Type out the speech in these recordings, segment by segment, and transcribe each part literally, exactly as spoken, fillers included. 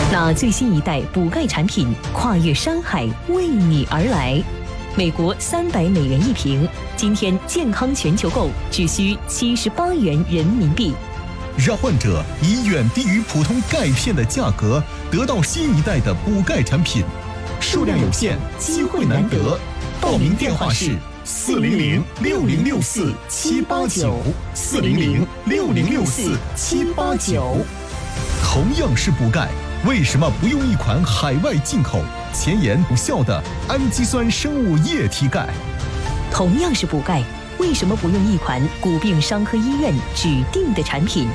那最新一代补钙产品跨越山海为你而来，美国三百美元一瓶，今天健康全球购只需七十八元人民币， 让患者以远低于普通钙片的价格得到新一代的补钙产品，数量有限，机会难得。报名电话是四零零六零六四七八九四零零六零六四七八九。同样是补钙，为什么不用一款海外进口、前沿无效的氨基酸生物液体钙？ 同样是补钙，为什么不用一款骨病伤科医院指定的产品？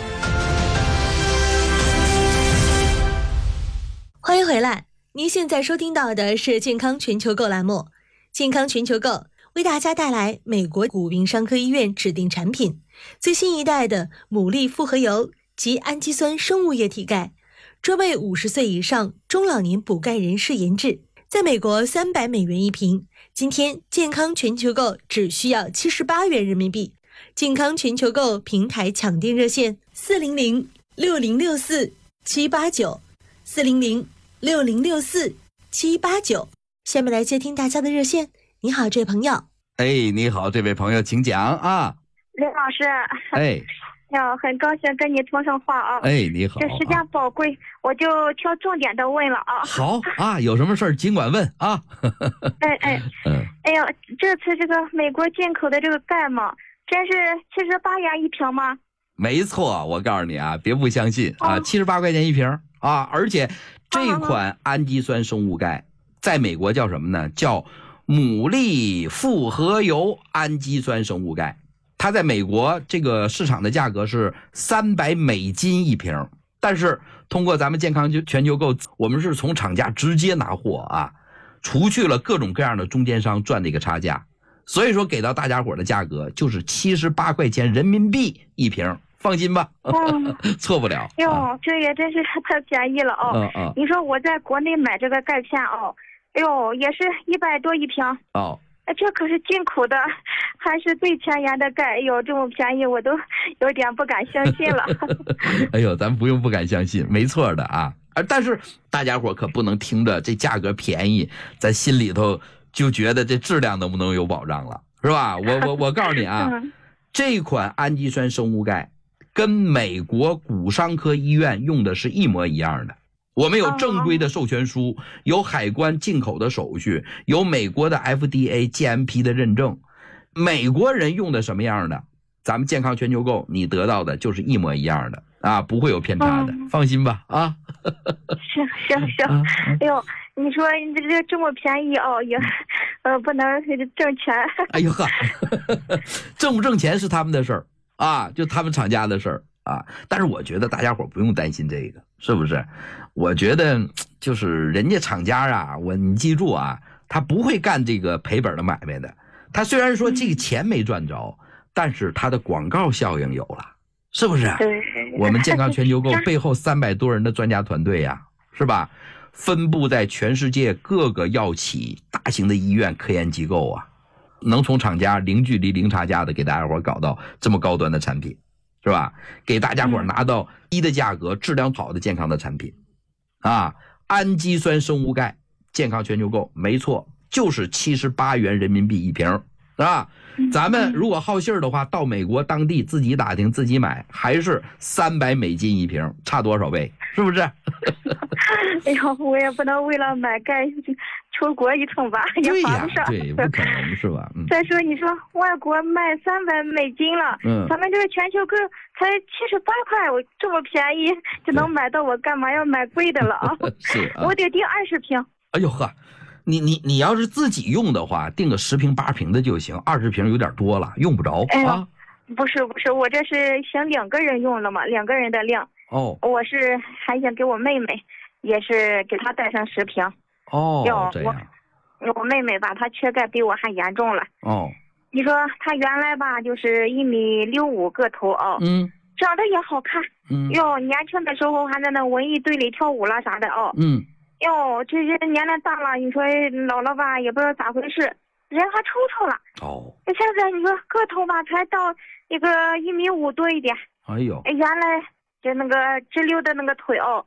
欢迎回来，您现在收听到的是健康全球购栏目。健康全球购为大家带来美国骨病伤科医院指定产品最新一代的牡蛎复合油及氨基酸生物液体钙，专为五十岁以上中老年补钙人士研制，在美国三百美元一瓶，今天健康全球购只需要七十八元人民币。健康全球购平台抢订热线四零零六零六四七八九四零零六零六四七八九。下面来接听大家的热线。你好，这位朋友。 哎，你好，这位朋友，请讲啊。 林老师。 哎。 呀，很高兴跟你通上话啊！ 哎，你好， 这时间宝贵，啊、我就挑重点的问了啊。 好啊，有什么事儿尽管问啊。 哎哎，嗯，哎呀，这次这个美国进口的这个钙嘛，真是七十八元一瓶吗？ 没错，我告诉你啊，别不相信啊，七十八块钱一瓶啊，而且这款氨基酸生物钙在美国叫什么呢？叫牡蛎复合油氨基酸生物钙。它在美国这个市场的价格是三百美金一瓶，但是通过咱们健康全球购，我们是从厂家直接拿货啊，除去了各种各样的中间商赚的一个差价，所以说给到大家伙的价格就是七十八块钱人民币一瓶，放心吧，嗯、错不了。 哟、啊，这也真是太便宜了哦。嗯嗯。你说我在国内买这个钙片哦，哎呦，也是一百多一瓶。哦。这可是进口的，还是最前沿的钙，哎呦，这么便宜，我都有点不敢相信了。 哎呦，咱不用不敢相信，没错的啊。但是大家伙可不能听着这价格便宜，咱心里头就觉得这质量能不能有保障了，是吧？我我我告诉你啊，嗯、这款氨基酸生物钙跟美国骨伤科医院用的是一模一样的。我们有正规的授权书，有海关进口的手续，有美国的 F D A、G M P 的认证。美国人用的什么样的，咱们健康全球购你得到的就是一模一样的啊，不会有偏差的，嗯、放心吧啊。 行行行，啊、哎呦，你说你这这这么便宜哦，也呃不能挣钱。 哎呦呵，挣不挣钱是他们的事儿啊，就他们厂家的事儿。啊，但是我觉得大家伙不用担心这个，是不是？我觉得就是人家厂家啊，我你记住啊，他不会干这个赔本的买卖的。他虽然说这个钱没赚着，但是他的广告效应有了，是不是？ 对。 我们健康全球购背后三百多人的专家团队呀、啊，是吧？分布在全世界各个药企、大型的医院、科研机构啊，能从厂家零距离、零差价的给大家伙搞到这么高端的产品。是吧？给大家伙拿到低的价格、质量好的健康的产品，啊，氨基酸生物钙，健康全球购，没错，就是七十八元人民币一瓶，是吧？咱们如果好信儿的话，到美国当地自己打听、自己买，还是三百美金一瓶，差多少倍？是不是？ 哎呦，我也不能为了买钙出国一趟吧，也划不上。 对，不可能是吧？嗯、 再说你说外国卖三百美金了，嗯，咱们这个全球购才七十八块，我这么便宜就能买到，我干嘛要买贵的了啊？ 是啊， 我得订二十瓶。 哎呦呵，你你你要是自己用的话，订个十瓶八瓶的就行，二十瓶有点多了，用不着、哎、啊。 不是不是，我这是想两个人用了嘛，两个人的量。哦，我是还想给我妹妹，也是给她带上十瓶。 哦，这样。 我我妹妹吧，她缺钙比我还严重了。哦。你说她原来吧，就是一米六五个头哦。嗯。长得也好看。嗯。哟，年轻的时候还在那文艺队里跳舞了啥的哦。嗯。哟，这些年龄大了，你说老了吧，也不知道咋回事，人还抽抽了。哦。现在你说个头吧，才到一个一米五多一点。 哎呦。 原来就那个直溜的那个腿哦，